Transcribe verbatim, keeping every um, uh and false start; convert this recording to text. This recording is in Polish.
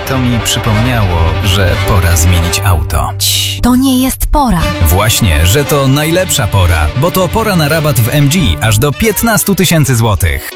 to mi przypomniało, że pora zmienić auto. Cii, to nie jest pora. Właśnie, że to najlepsza pora, bo to pora na rabat w M G aż do piętnaście tysięcy złotych.